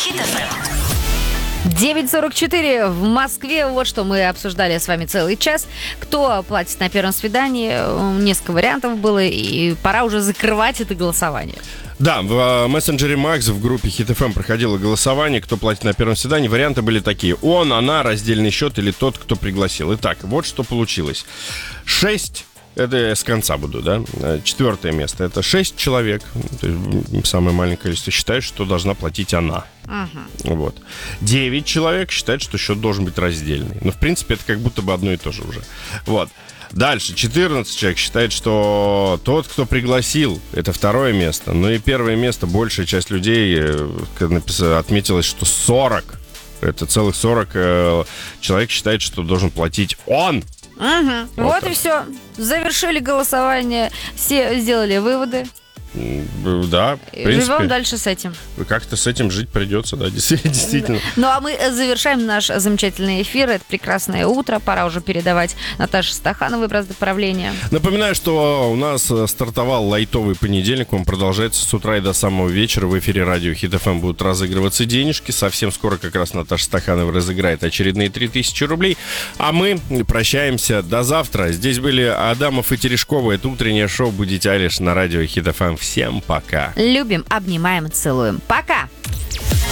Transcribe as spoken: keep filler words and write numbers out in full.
Хит эф эм. девять сорок четыре в Москве. Вот что мы обсуждали с вами целый час. Кто платит на первом свидании? Несколько вариантов было, и пора уже закрывать это голосование. Да, в мессенджере Макс в группе Хит эф эм проходило голосование, кто платит на первом свидании. Варианты были такие: он, она, раздельный счет или тот, кто пригласил. Итак, вот что получилось. Шесть. Это я с конца буду, да? Четвертое место. Это шесть человек. Самое маленькое количество считает, что должна платить она. Uh-huh. Вот. Девять человек считает, что счет должен быть раздельный. Но, в принципе, это как будто бы одно и то же уже. Вот. Дальше. четырнадцать человек считает, что тот, кто пригласил, это второе место. Ну и первое место, большая часть людей отметилась, что сорок. Это целых сорок человек считает, что должен платить он. Угу. Вот, вот так. И все. Завершили голосование. Все сделали выводы. Да, в принципе. Живем дальше с этим. Как-то с этим жить придется, да, действительно. Ну, а мы завершаем наш замечательный эфир. Это прекрасное утро. Пора уже передавать Наташе Стахановой бразды правления. Напоминаю, что у нас стартовал лайтовый понедельник. Он продолжается с утра и до самого вечера. В эфире радио Хит эф эм будут разыгрываться денежки. Совсем скоро как раз Наташа Стаханова разыграет очередные три тысячи рублей. А мы прощаемся до завтра. Здесь были Адамов и Терешкова. Это утреннее шоу «Будите Алиш» на радио Хит эф эм. Всем пока. Любим, обнимаем, целуем. Пока!